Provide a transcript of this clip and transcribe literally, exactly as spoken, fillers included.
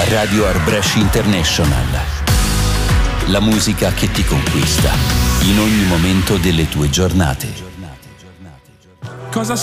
Radio Arbresh International. La musica che ti conquista in ogni momento delle tue giornate. Cosa